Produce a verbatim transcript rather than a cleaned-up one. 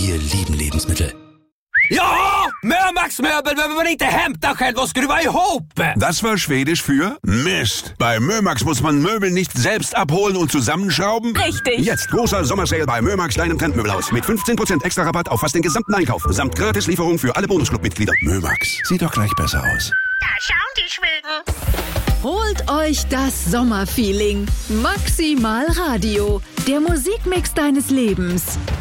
Ihr lieben Lebensmittel. Ja! Mömax möbel behöver man inte hämta själv och skruva ihop! Das war Schwedisch für Mist. Bei Mömax muss man Möbel nicht selbst abholen und zusammenschrauben. Richtig. Jetzt großer Sommersale bei Mömax kleinem Trendmöbelhaus mit fünfzehn Prozent extra Rabatt auf fast den gesamten Einkauf. Samt Gratislieferung für alle Bonusclub-Mitglieder. Mömax, sieht doch gleich besser aus. Da schauen die Schweden. Holt euch das Sommerfeeling. Maximal Radio, der Musikmix deines Lebens.